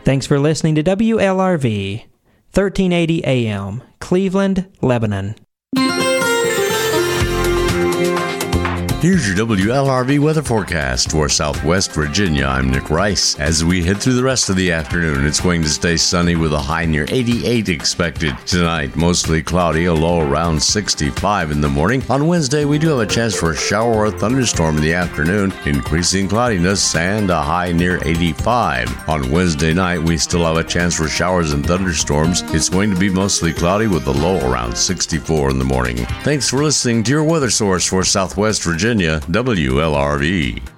Thanks for listening to WLRV, 1380 AM, Cleveland, Lebanon. Here's your WLRV weather forecast for Southwest Virginia. I'm Nick Rice. As we head through the rest of the afternoon, it's going to stay sunny with a high near 88 expected. Tonight, mostly cloudy, a low around 65 in the morning. On Wednesday, we do have a chance for a shower or a thunderstorm in the afternoon, increasing cloudiness and a high near 85. On Wednesday night, we still have a chance for showers and thunderstorms. It's going to be mostly cloudy with a low around 64 in the morning. Thanks for listening to your weather source for Southwest Virginia, WLRV.